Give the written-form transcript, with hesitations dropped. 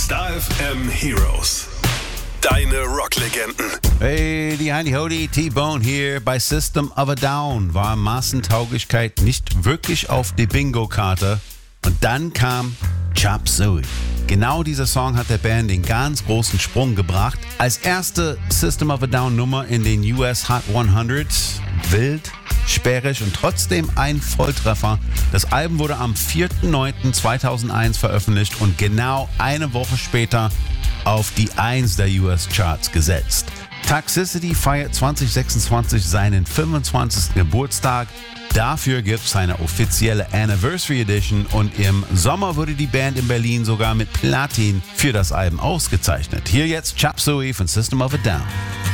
Star FM Heroes. Deine Rocklegenden. Hey, die Heidi Hody, T-Bone hier. Bei System of a Down war Massentauglichkeit nicht wirklich auf die Bingo-Karte. Und dann kam Chop Suey. Genau dieser Song hat der Band den ganz großen Sprung gebracht. Als erste System of a Down Nummer in den US Hot 100. Wild, sperrig und trotzdem ein Volltreffer. Das Album wurde am 4.9.2001 veröffentlicht und genau eine Woche später auf die 1 der US Charts gesetzt. Toxicity feiert 2026 seinen 25. Geburtstag. Dafür gibt es eine offizielle Anniversary Edition und im Sommer wurde die Band in Berlin sogar mit Platin für das Album ausgezeichnet. Hier jetzt Chop Suey von System of a Down.